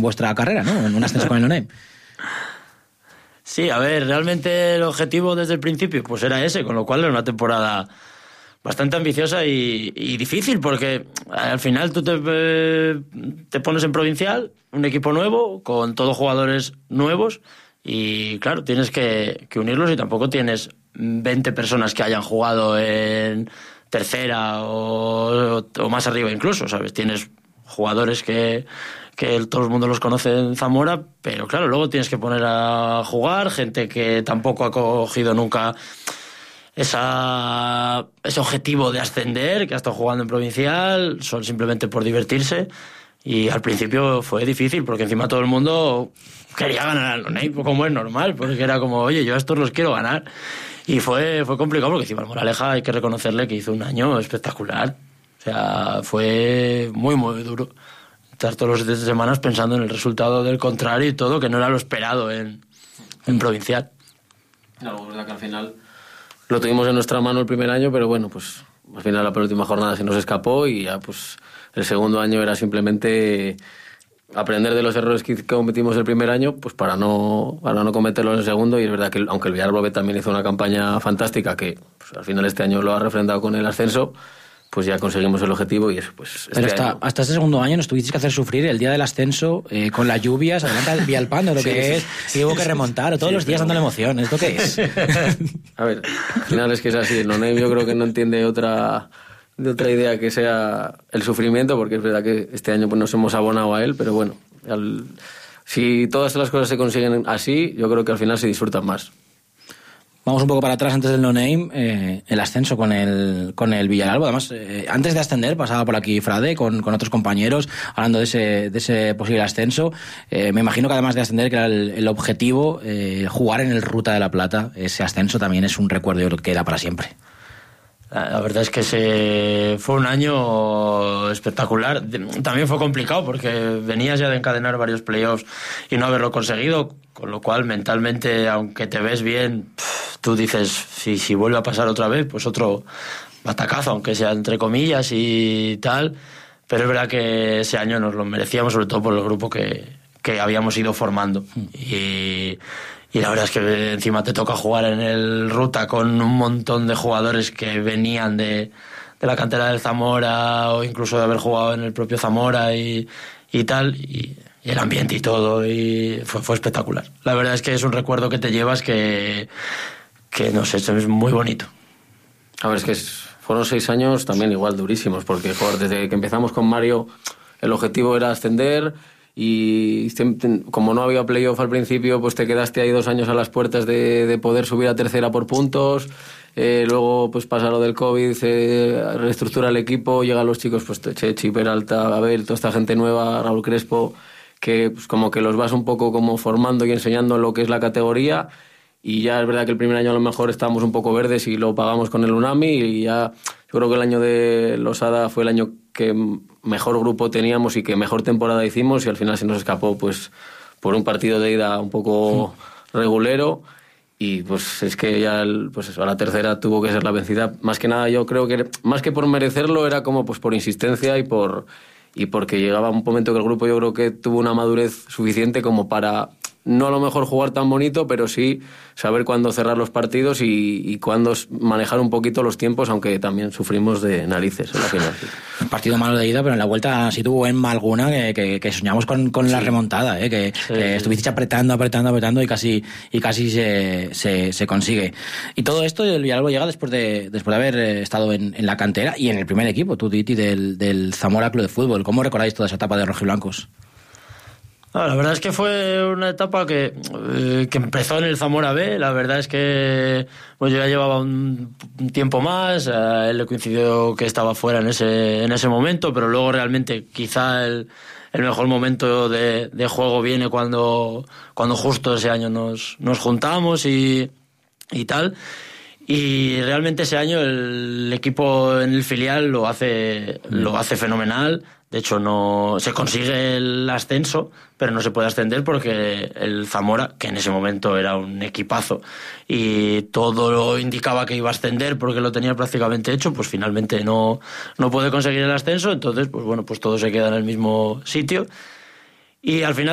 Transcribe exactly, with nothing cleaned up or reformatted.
vuestra carrera, ¿no? En un ascenso con el No Name. Sí, a ver, realmente el objetivo desde el principio pues era ese, con lo cual era una temporada bastante ambiciosa y, y difícil, porque al final tú te, eh, te pones en provincial, un equipo nuevo, con todos jugadores nuevos, y claro, tienes que, que unirlos, y tampoco tienes veinte personas que hayan jugado en tercera o, o más arriba incluso, ¿sabes? Tienes jugadores que, que todo el mundo los conoce en Zamora, pero claro, luego tienes que poner a jugar gente que tampoco ha cogido nunca esa, ese objetivo de ascender, que ha estado jugando en provincial, son simplemente por divertirse, y al principio fue difícil, porque encima todo el mundo quería ganar al No Name, como es normal, porque era como, oye, yo a estos los quiero ganar, y fue, fue complicado, porque encima el Moraleja hay que reconocerle que hizo un año espectacular, o sea, fue muy muy duro estar todas las semanas pensando en el resultado del contrario y todo, que no era lo esperado en, en provincial. No, la verdad que al final lo tuvimos en nuestra mano el primer año, pero bueno, pues al final la penúltima jornada se nos escapó, y ya pues el segundo año era simplemente aprender de los errores que cometimos el primer año, pues para no, para no cometerlos en el segundo. Y es verdad que aunque el Villarroel también hizo una campaña fantástica, que pues, al final este año lo ha refrendado con el ascenso, pues ya conseguimos el objetivo, y eso, pues... Pero este hasta, año... hasta este segundo año nos tuvisteis que hacer sufrir el día del ascenso eh, con las lluvias, adelante Villalpando, lo sí, que sí. es, y hubo que remontar, todos sí, los días pero... dándole emoción, ¿esto qué es? A ver, al final es que es así, el No Name yo creo que no entiende otra, de otra idea que sea el sufrimiento, porque es verdad que este año pues, nos hemos abonado a él, pero bueno, al... si todas las cosas se consiguen así, yo creo que al final se disfrutan más. Vamos un poco para atrás antes del No Name, eh, el ascenso con el con el Villaralbo. Además, eh, antes de ascender pasaba por aquí Frade con, con otros compañeros hablando de ese, de ese posible ascenso. Eh, me imagino que además de ascender, que era el, el objetivo, eh, jugar en el Ruta de la Plata, ese ascenso también es un recuerdo, yo creo que era para siempre. La verdad es que se fue un año espectacular. También fue complicado porque venías ya de encadenar varios playoffs y no haberlo conseguido, con lo cual mentalmente, aunque te ves bien, tú dices, si, si vuelve a pasar otra vez, pues otro batacazo, aunque sea entre comillas y tal. Pero es verdad que ese año nos lo merecíamos, sobre todo por el grupo que, que habíamos ido formando. Y... Y la verdad es que encima te toca jugar en el Ruta con un montón de jugadores que venían de, de la cantera del Zamora, o incluso de haber jugado en el propio Zamora y, y tal, y, y el ambiente y todo, y fue, fue espectacular. La verdad es que es un recuerdo que te llevas que, que no sé, es muy bonito. A ver, es que fueron seis años también igual durísimos, porque joder, desde que empezamos con Mario el objetivo era ascender, y como no había playoff al principio, pues te quedaste ahí dos años a las puertas de, de poder subir a tercera por puntos. Eh, luego pues pasa lo del COVID, eh, reestructura el equipo, llegan los chicos, pues Chechi, Peralta, Abel, toda esta gente nueva, Raúl Crespo, que pues como que los vas un poco como formando y enseñando lo que es la categoría. Y ya es verdad que el primer año a lo mejor estábamos un poco verdes y lo pagamos con el Unami, y ya yo creo que el año de Losada fue el año que mejor grupo teníamos y que mejor temporada hicimos, y al final se nos escapó pues por un partido de ida un poco regulero, y pues es que ya el, pues eso, a la tercera tuvo que ser la vencida. Más que nada yo creo que más que por merecerlo era como pues por insistencia y por y porque llegaba un momento que el grupo yo creo que tuvo una madurez suficiente como para no a lo mejor jugar tan bonito, pero sí saber cuándo cerrar los partidos y, y cuándo manejar un poquito los tiempos, aunque también sufrimos de narices en la final. Un partido malo de ida, pero en la vuelta sí tuvo en alguna que, que, que soñamos con, con sí. la remontada, ¿eh? que, sí. que estuvisteis apretando, apretando, apretando y casi y casi se, se, se consigue. Y todo esto, el Villalba llega después de después de haber estado en, en la cantera y en el primer equipo, tú, Titi, del, del Zamora Club de Fútbol. ¿Cómo recordáis toda esa etapa de rojiblancos? No, la verdad es que fue una etapa que, eh, que empezó en el Zamora B. La verdad es que pues yo ya llevaba un, un tiempo más, a él le coincidió que estaba fuera en ese, en ese momento, pero luego realmente quizá el, el mejor momento de, de juego viene cuando, cuando justo ese año nos, nos juntamos y, y tal. Y realmente ese año el equipo en el filial lo hace, lo hace fenomenal. De hecho, no se consigue el ascenso, pero no se puede ascender porque el Zamora, que en ese momento era un equipazo y todo lo indicaba que iba a ascender porque lo tenía prácticamente hecho, pues finalmente no, no puede conseguir el ascenso. Entonces, pues bueno, pues todo se queda en el mismo sitio. Y al final